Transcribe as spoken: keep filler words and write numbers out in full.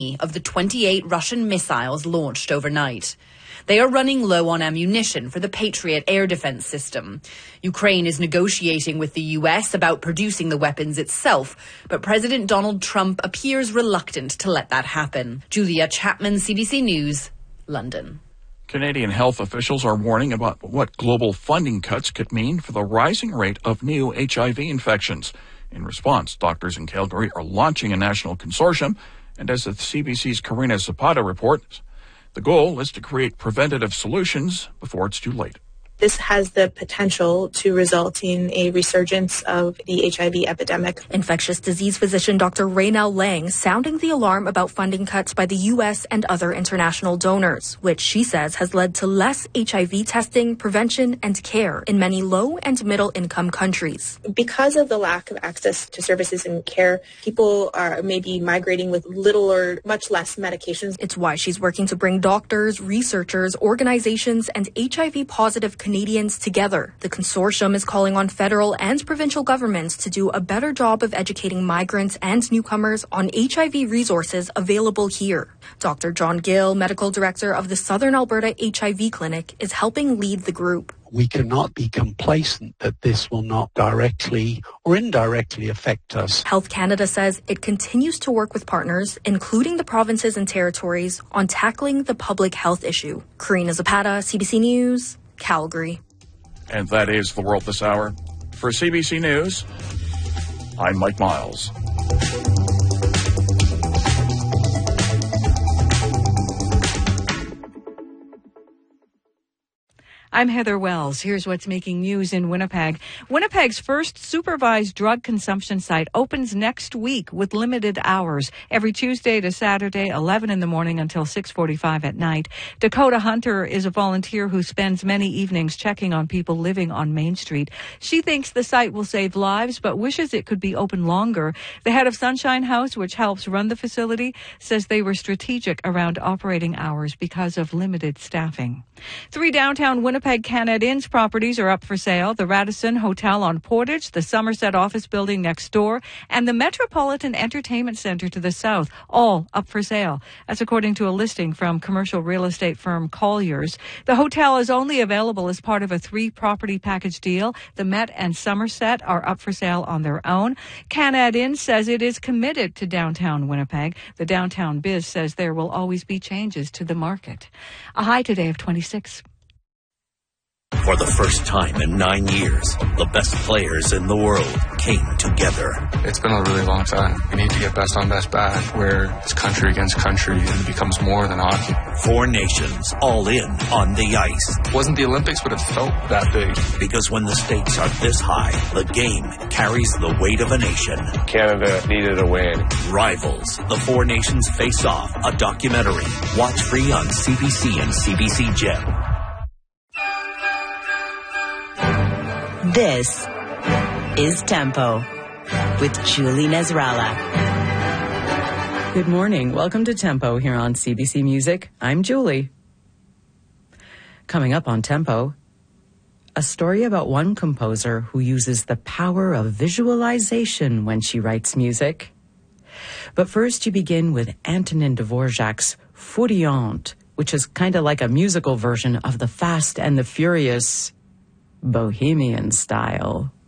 of the twenty-eight Russian missiles launched overnight. They are running low on ammunition for the Patriot air defense system. Ukraine is negotiating with the U S about producing the weapons itself, but President Donald Trump appears reluctant to let that happen. Julia Chapman, C B C News, London. Canadian health officials are warning about what global funding cuts could mean for the rising rate of new H I V infections. In response, doctors in Calgary are launching a national consortium, and as the C B C's Karina Zapata reports, the goal is to create preventative solutions before it's too late. This has the potential to result in a resurgence of the H I V epidemic. Infectious disease physician Doctor Raynell Lang sounding the alarm about funding cuts by the U S and other international donors, which she says has led to less H I V testing, prevention, and care in many low and middle income countries. Because of the lack of access to services and care, people are maybe migrating with little or much less medications. It's why she's working to bring doctors, researchers, organizations, and H I V positive Canadians together. The consortium is calling on federal and provincial governments to do a better job of educating migrants and newcomers on H I V resources available here. Doctor John Gill, medical director of the Southern Alberta H I V Clinic, is helping lead the group. We cannot be complacent that this will not directly or indirectly affect us. Health Canada says it continues to work with partners, including the provinces and territories, on tackling the public health issue. Karina Zapata, C B C News, Calgary. And that is the world this hour. For C B C News, I'm Mike Miles. I'm Heather Wells. Here's what's making news in Winnipeg. Winnipeg's first supervised drug consumption site opens next week with limited hours, every Tuesday to Saturday, eleven in the morning until six forty-five at night. Dakota Hunter is a volunteer who spends many evenings checking on people living on Main Street. She thinks the site will save lives, but wishes it could be open longer. The head of Sunshine House, which helps run the facility, says they were strategic around operating hours because of limited staffing. Three downtown Winnipeg Canad Inns properties are up for sale. The Radisson Hotel on Portage, the Somerset office building next door, and the Metropolitan Entertainment Centre to the south, all up for sale. That's according to a listing from commercial real estate firm Colliers. The hotel is only available as part of a three-property package deal. The Met and Somerset are up for sale on their own. Canad Inns says it is committed to downtown Winnipeg. The Downtown Biz says there will always be changes to the market. A high today of twenty-six. For the first time in nine years, the best players in the world came together. It's been a really long time. We need to get best on best back, where it's country against country and it becomes more than hockey. Four nations all in on the ice. It wasn't the Olympics, but it felt that big. Because when the stakes are this high, the game carries the weight of a nation. Canada needed a win. Rivals, the Four Nations Face Off, a documentary. Watch free on C B C and C B C Gem. This is Tempo with Julie Nezrala. Good morning. Welcome to Tempo here on C B C Music. I'm Julie. Coming up on Tempo, a story about one composer who uses the power of visualization when she writes music. But first you begin with Antonin Dvorak's Furiante, which is kind of like a musical version of the Fast and the Furious Bohemian style.